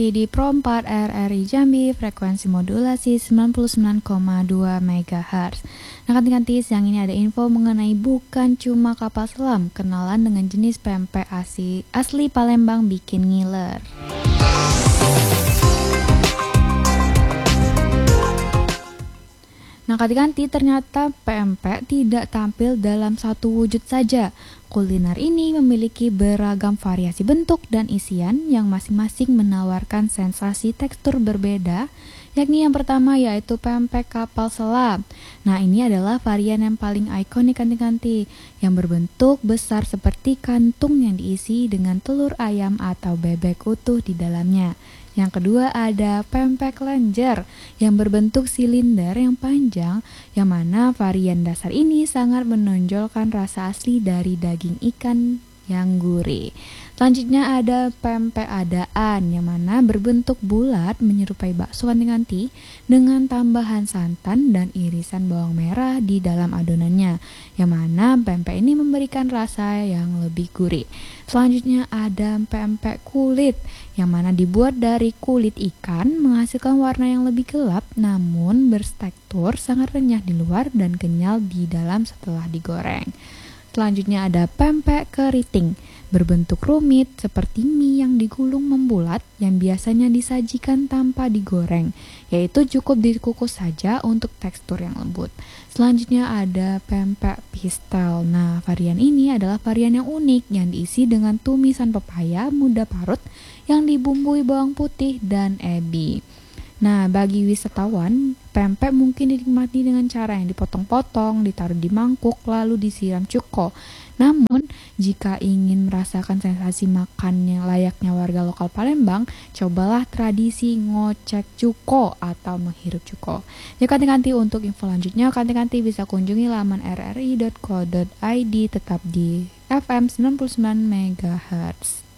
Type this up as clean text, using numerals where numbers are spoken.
Di Pro 4 RRI Jambi, frekuensi modulasi 99,2 MHz. Nah, kanti-kanti, siang ini ada info mengenai bukan cuma kapal selam, kenalan dengan jenis pempek asli Palembang bikin ngiler. Nah, kanti-kanti, ternyata pempek tidak tampil dalam satu wujud saja. Kuliner ini memiliki beragam variasi bentuk dan isian yang masing-masing menawarkan sensasi tekstur berbeda, yakni yang pertama yaitu pempek kapal selam. Nah, ini adalah varian yang paling ikonik kanti-kanti, yang berbentuk besar seperti kantung yang diisi dengan telur ayam atau bebek utuh di dalamnya. Yang kedua ada pempek lenjer yang berbentuk silinder yang panjang, yang mana varian dasar ini sangat menonjolkan rasa asli dari daging ikan yang gurih. Selanjutnya ada pempek adaan yang mana berbentuk bulat menyerupai bakso kanti-kanti dengan tambahan santan dan irisan bawang merah di dalam adonannya, yang mana pempek ini memberikan rasa yang lebih gurih. Selanjutnya ada pempek kulit yang mana dibuat dari kulit ikan, menghasilkan warna yang lebih gelap namun bertekstur sangat renyah di luar dan kenyal di dalam setelah digoreng. Selanjutnya ada pempek keriting, berbentuk rumit seperti mie yang digulung membulat yang biasanya disajikan tanpa digoreng, yaitu cukup dikukus saja untuk tekstur yang lembut. Selanjutnya ada pempek pistel. Nah, varian ini adalah varian yang unik yang diisi dengan tumisan pepaya muda parut yang dibumbui bawang putih dan ebi. Nah, bagi wisatawan, pempek mungkin dinikmati dengan cara yang dipotong-potong, ditaruh di mangkuk, lalu disiram cuko. Namun, jika ingin merasakan sensasi makan yang layaknya warga lokal Palembang, cobalah tradisi ngocek cuko atau menghirup cuko. Ya, kanti-kanti, untuk info lanjutnya, kanti-kanti bisa kunjungi laman rri.co.id, tetap di FM 99 MHz.